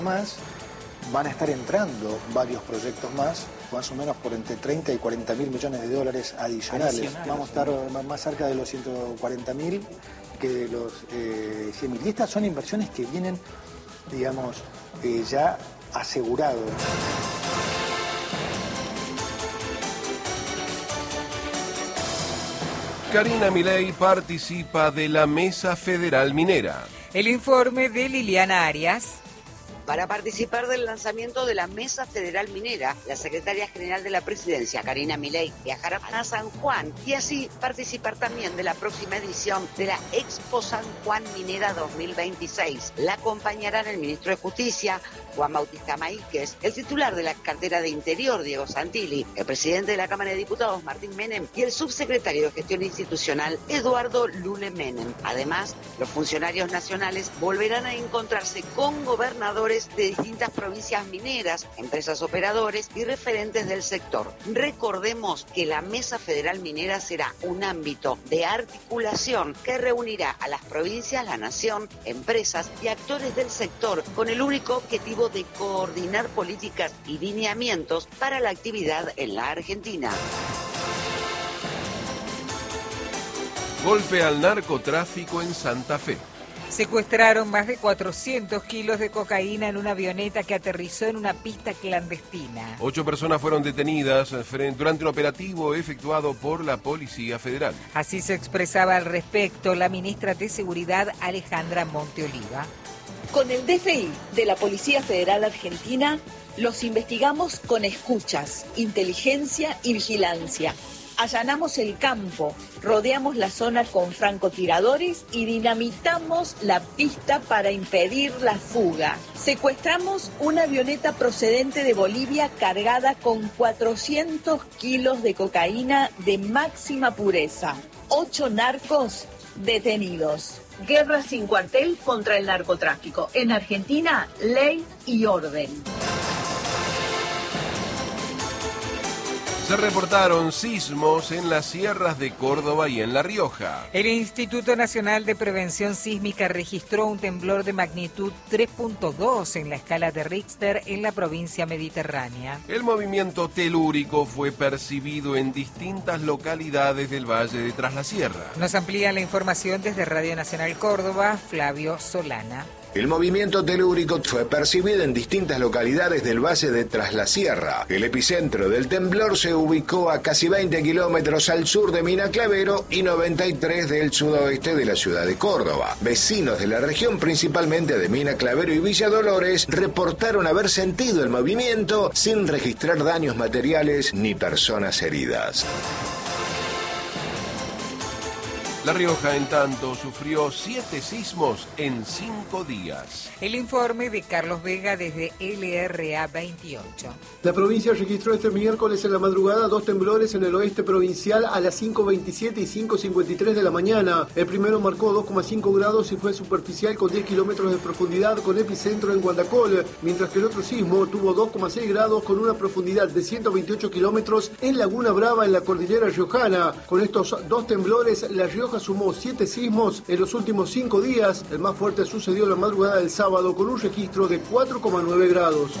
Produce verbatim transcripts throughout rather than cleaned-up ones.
Más van a estar entrando varios proyectos más, más o menos por entre treinta y cuarenta mil millones de dólares adicionales. adicionales. Vamos a estar más cerca de los ciento cuarenta mil que de los eh, cien mil. Y estas son inversiones que vienen, digamos, eh, ya asegurados. Karina Milei participa de la Mesa Federal Minera. El informe de Liliana Arias. Para participar del lanzamiento de la Mesa Federal Minera, la secretaria general de la Presidencia, Karina Milei, viajará a San Juan y así participar también de la próxima edición de la Expo San Juan Minera dos mil veintiséis. La acompañarán el ministro de Justicia, Juan Bautista Maíquez, el titular de la cartera de Interior, Diego Santilli, el presidente de la Cámara de Diputados, Martín Menem, y el subsecretario de Gestión Institucional, Eduardo Lule Menem. Además, los funcionarios nacionales volverán a encontrarse con gobernadores de distintas provincias mineras, empresas operadores y referentes del sector. Recordemos que la Mesa Federal Minera será un ámbito de articulación que reunirá a las provincias, la nación, empresas y actores del sector con el único objetivo de coordinar políticas y lineamientos para la actividad en la Argentina. Golpe al narcotráfico en Santa Fe. Secuestraron más de cuatrocientos kilos de cocaína en una avioneta que aterrizó en una pista clandestina. Ocho personas fueron detenidas durante un operativo efectuado por la Policía Federal. Así se expresaba al respecto la ministra de Seguridad, Alejandra Monteoliva. Con el D F I de la Policía Federal Argentina, los investigamos con escuchas, inteligencia y vigilancia. Allanamos el campo, rodeamos la zona con francotiradores y dinamitamos la pista para impedir la fuga. Secuestramos una avioneta procedente de Bolivia cargada con cuatrocientos kilos de cocaína de máxima pureza. Ocho narcos detenidos. Guerra sin cuartel contra el narcotráfico. En Argentina, ley y orden. Se reportaron sismos en las sierras de Córdoba y en La Rioja. El Instituto Nacional de Prevención Sísmica registró un temblor de magnitud tres punto dos en la escala de Richter en la provincia mediterránea. El movimiento telúrico fue percibido en distintas localidades del Valle de Tras la Sierra. Nos amplía la información desde Radio Nacional Córdoba, Flavio Solana. El movimiento telúrico fue percibido en distintas localidades del Valle de Tras la Sierra. El epicentro del temblor se ubicó a casi veinte kilómetros al sur de Mina Clavero y noventa y tres del sudoeste de la ciudad de Córdoba. Vecinos de la región, principalmente de Mina Clavero y Villa Dolores, reportaron haber sentido el movimiento sin registrar daños materiales ni personas heridas. La Rioja, en tanto, sufrió siete sismos en cinco días. El informe de Carlos Vega desde L R A veintiocho. La provincia registró este miércoles en la madrugada dos temblores en el oeste provincial a las cinco veintisiete y cinco cincuenta y tres de la mañana. El primero marcó dos coma cinco grados y fue superficial con diez kilómetros de profundidad con epicentro en Guandacol, mientras que el otro sismo tuvo dos coma seis grados con una profundidad de ciento veintiocho kilómetros en Laguna Brava, en la cordillera riojana. Con estos dos temblores, La Rioja sumó siete sismos en los últimos cinco días. El más fuerte sucedió la madrugada del sábado con un registro de cuatro coma nueve grados.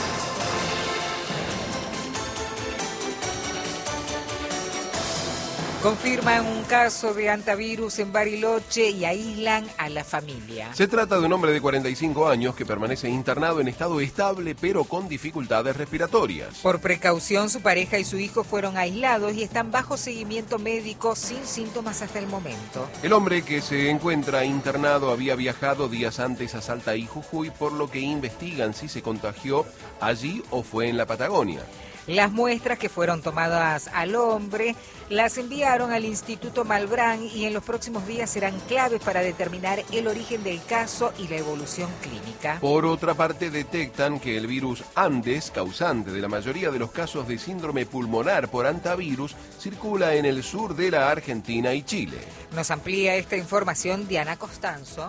Confirman un caso de hantavirus en Bariloche y aíslan a la familia. Se trata de un hombre de cuarenta y cinco años que permanece internado en estado estable pero con dificultades respiratorias. Por precaución, su pareja y su hijo fueron aislados y están bajo seguimiento médico sin síntomas hasta el momento. El hombre que se encuentra internado había viajado días antes a Salta y Jujuy, por lo que investigan si se contagió allí o fue en la Patagonia. Las muestras que fueron tomadas al hombre las enviaron al Instituto Malbrán y en los próximos días serán claves para determinar el origen del caso y la evolución clínica. Por otra parte, detectan que el virus Andes, causante de la mayoría de los casos de síndrome pulmonar por hantavirus, circula en el sur de la Argentina y Chile. Nos amplía esta información Diana Costanzo.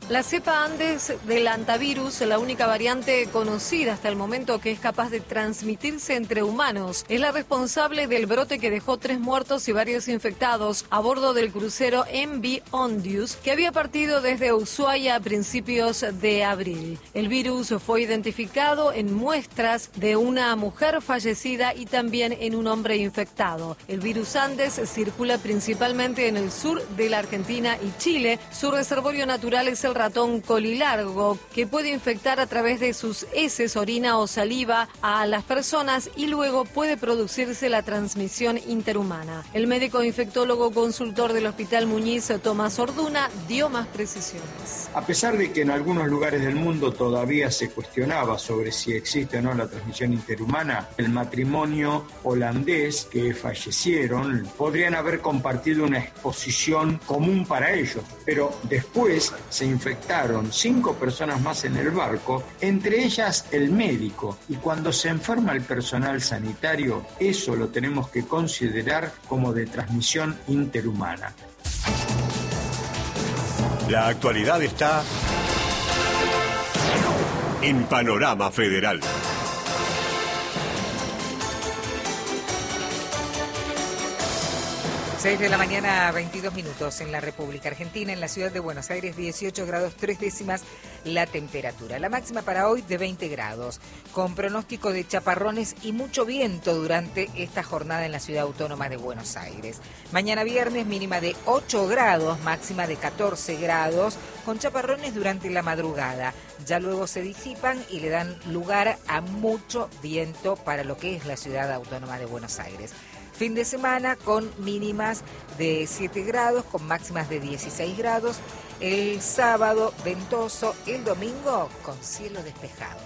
La cepa Andes del hantavirus, la única variante conocida hasta el momento que es capaz de transmitirse entre humanos, es la responsable del brote que dejó tres muertos y varios infectados a bordo del crucero M V Ondius, que había partido desde Ushuaia a principios de abril. El virus fue identificado en muestras de una mujer fallecida y también en un hombre infectado. El virus Andes circula principalmente en el sur de la Argentina y Chile. Su reservorio natural es el ratón colilargo, que puede infectar a través de sus heces, orina o saliva a las personas y luego puede producirse la transmisión interhumana. El médico infectólogo consultor del Hospital Muñiz, Tomás Orduna, dio más precisiones. A pesar de que en algunos lugares del mundo todavía se cuestionaba sobre si existe o no la transmisión interhumana, el matrimonio holandés que fallecieron podrían haber compartido una exposición común para ellos, pero después se infectaron cinco personas más en el barco, entre ellas el médico, y cuando se enferma el personal sanitario, eso lo tenemos que considerar como de transmisión interhumana. La actualidad está en Panorama Federal. seis de la mañana, veintidós minutos en la República Argentina, en la ciudad de Buenos Aires, dieciocho grados tres décimas la temperatura. La máxima para hoy de veinte grados, con pronóstico de chaparrones y mucho viento durante esta jornada en la ciudad autónoma de Buenos Aires. Mañana viernes mínima de ocho grados, máxima de catorce grados, con chaparrones durante la madrugada. Ya luego se disipan y le dan lugar a mucho viento para lo que es la ciudad autónoma de Buenos Aires. Fin de semana con mínimas de siete grados, con máximas de dieciséis grados. El sábado ventoso, el domingo con cielo despejado.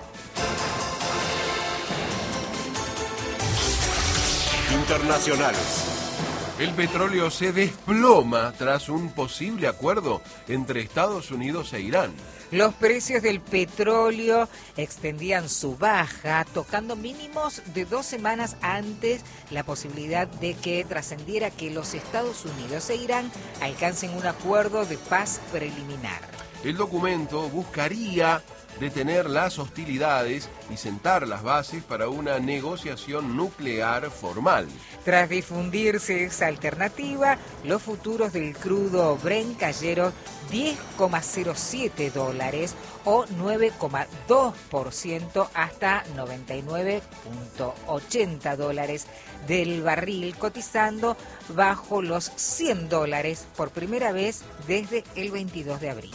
Internacionales. El petróleo se desploma tras un posible acuerdo entre Estados Unidos e Irán. Los precios del petróleo extendían su baja, tocando mínimos de dos semanas antes la posibilidad de que trascendiera que los Estados Unidos e Irán alcancen un acuerdo de paz preliminar. El documento buscaría detener las hostilidades y sentar las bases para una negociación nuclear formal. Tras difundirse esa alternativa, los futuros del crudo Brent cayeron diez coma cero siete dólares o nueve coma dos por ciento hasta noventa y nueve coma ochenta dólares del barril, cotizando bajo los cien dólares por primera vez desde el veintidós de abril.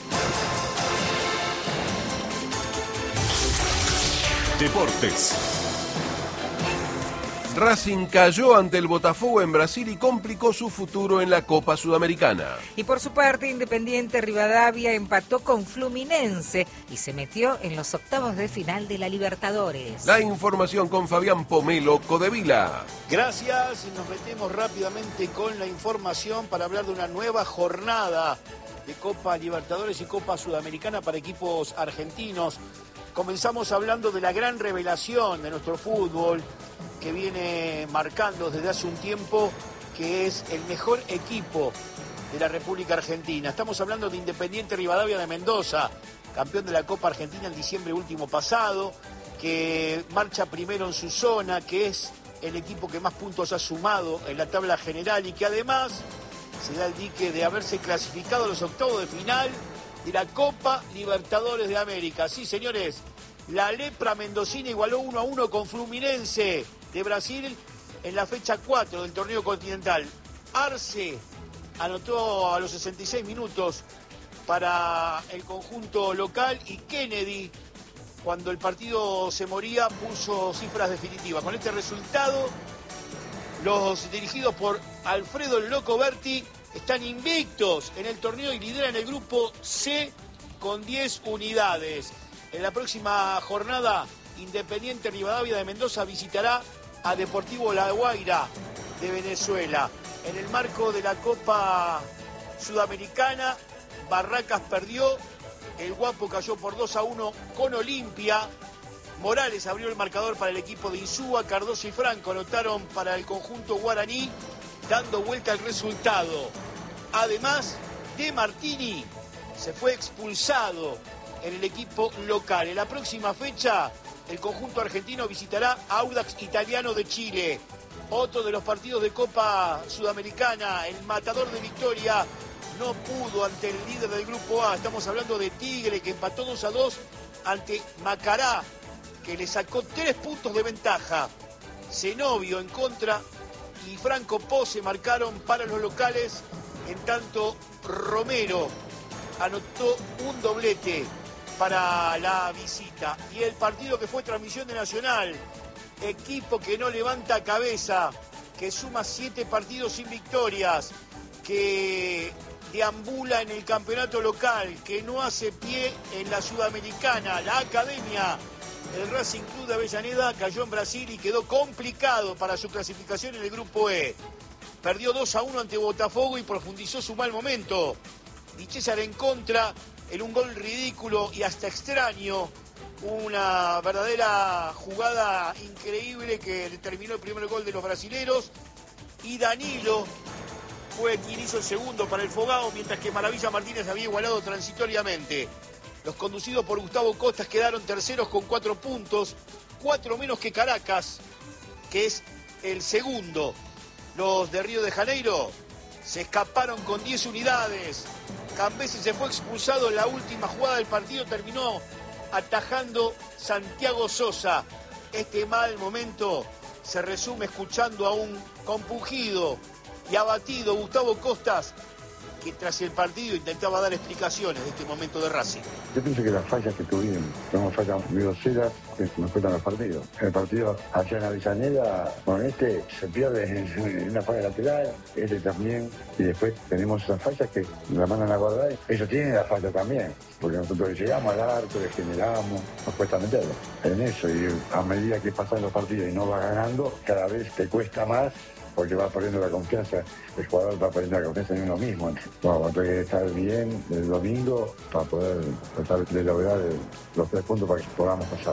Deportes. Racing cayó ante el Botafogo en Brasil y complicó su futuro en la Copa Sudamericana. Y por su parte, Independiente Rivadavia empató con Fluminense y se metió en los octavos de final de la Libertadores. La información con Fabián Pomelo, Codevila. Gracias, y nos metemos rápidamente con la información para hablar de una nueva jornada de Copa Libertadores y Copa Sudamericana para equipos argentinos. Comenzamos hablando de la gran revelación de nuestro fútbol, que viene marcando desde hace un tiempo que es el mejor equipo de la República Argentina. Estamos hablando de Independiente Rivadavia de Mendoza, campeón de la Copa Argentina en diciembre último pasado, que marcha primero en su zona, que es el equipo que más puntos ha sumado en la tabla general y que además se da el dique de haberse clasificado a los octavos de final de la Copa Libertadores de América. Sí, señores, la lepra mendocina igualó uno a uno con Fluminense de Brasil en la fecha cuatro del torneo continental. Arce anotó a los sesenta y seis minutos para el conjunto local y Kennedy, cuando el partido se moría, puso cifras definitivas. Con este resultado, los dirigidos por Alfredo el Loco Berti están invictos en el torneo y lideran el grupo C con diez unidades. En la próxima jornada, Independiente Rivadavia de Mendoza visitará a Deportivo La Guaira de Venezuela. En el marco de la Copa Sudamericana, Barracas perdió, el Guapo cayó por dos a uno con Olimpia. Morales abrió el marcador para el equipo de Insúa, Cardoso y Franco anotaron para el conjunto guaraní, dando vuelta al resultado. Además, De Martini se fue expulsado en el equipo local. En la próxima fecha, el conjunto argentino visitará Audax Italiano de Chile. Otro de los partidos de Copa Sudamericana, el matador de Victoria, no pudo ante el líder del Grupo A. Estamos hablando de Tigre, que empató dos a dos ante Macará, que le sacó tres puntos de ventaja. Zenobio en contra y Franco Pose marcaron para los locales, en tanto Romero anotó un doblete para la visita. Y el partido que fue transmisión de Nacional, equipo que no levanta cabeza, que suma siete partidos sin victorias, que deambula en el campeonato local, que no hace pie en la Sudamericana, la Academia. El Racing Club de Avellaneda cayó en Brasil y quedó complicado para su clasificación en el Grupo E. Perdió dos a uno ante Botafogo y profundizó su mal momento. Di César en contra, en un gol ridículo y hasta extraño. Una verdadera jugada increíble que determinó el primer gol de los brasileros. Y Danilo fue quien hizo el segundo para el Fogao, mientras que Maravilla Martínez había igualado transitoriamente. Los conducidos por Gustavo Costas quedaron terceros con cuatro puntos, cuatro menos que Caracas, que es el segundo. Los de Río de Janeiro se escaparon con diez unidades. Cambese se fue expulsado en la última jugada del partido, terminó atajando Santiago Sosa. Este mal momento se resume escuchando a un compungido y abatido Gustavo Costas, que tras el partido intentaba dar explicaciones de este momento de Racing. Yo pienso que las fallas que tuvimos, tenemos fallas muy groseras que nos cuestan los partidos. El partido allá en Avellaneda, con este se pierde en una falla lateral, este también, y después tenemos esas fallas que la mandan a guardar. Ellos tienen la falla también, porque nosotros llegamos al arco, le generamos, nos cuesta meterlo en eso, y a medida que pasan los partidos y no va ganando, cada vez te cuesta más, porque va perdiendo la confianza, el jugador va perdiendo la confianza en uno mismo. Vamos a tener que estar bien el domingo para poder tratar de lograr el, los tres puntos para que podamos pasar.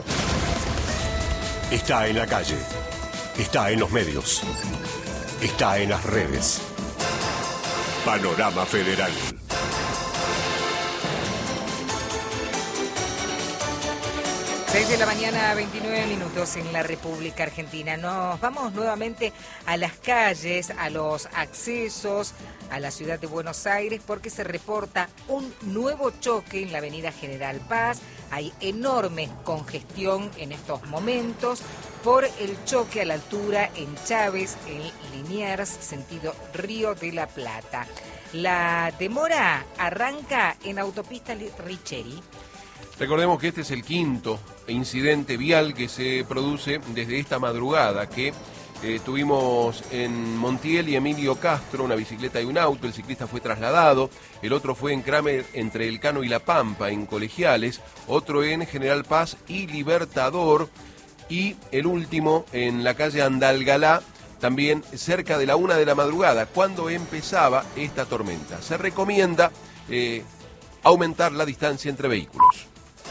Está en la calle, está en los medios, está en las redes. Panorama Federal. seis de la mañana, veintinueve minutos en la República Argentina. Nos vamos nuevamente a las calles, a los accesos a la ciudad de Buenos Aires, porque se reporta un nuevo choque en la avenida General Paz. Hay enorme congestión en estos momentos por el choque a la altura en Chávez, en Liniers, sentido Río de la Plata. La demora arranca en autopista Richeri. Recordemos que este es el quinto incidente vial que se produce desde esta madrugada, que eh, tuvimos en Montiel y Emilio Castro, una bicicleta y un auto. El ciclista fue trasladado, el otro fue en Kramer entre El Cano y La Pampa, en Colegiales, otro en General Paz y Libertador, y el último en la calle Andalgalá, también cerca de la una de la madrugada, cuando empezaba esta tormenta. Se recomienda eh, aumentar la distancia entre vehículos.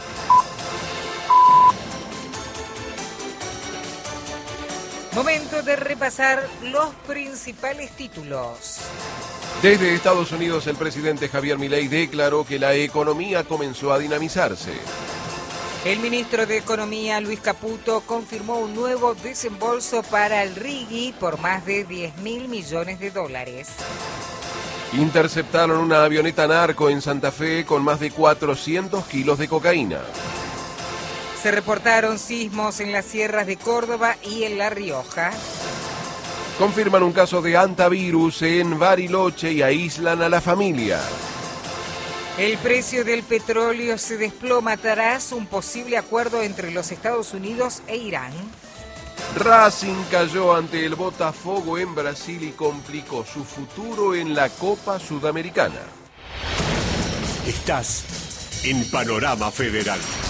Momento de repasar los principales títulos. Desde Estados Unidos, el presidente Javier Milei declaró que la economía comenzó a dinamizarse. El ministro de Economía, Luis Caputo, confirmó un nuevo desembolso para el Rigui por más de diez mil millones de dólares. Interceptaron una avioneta narco en Santa Fe con más de cuatrocientos kilos de cocaína. Se reportaron sismos en las sierras de Córdoba y en La Rioja. Confirman un caso de hantavirus en Bariloche y aíslan a la familia. El precio del petróleo se desploma tras un posible acuerdo entre los Estados Unidos e Irán. Racing cayó ante el Botafogo en Brasil y complicó su futuro en la Copa Sudamericana. Estás en Panorama Federal.